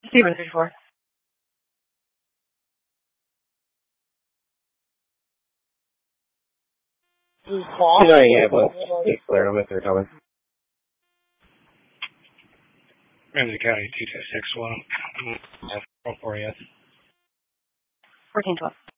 Stephen 34. No, yeah, but it's clear. I'm if they're coming. Ramsey County 2261. Roll for you. 1412.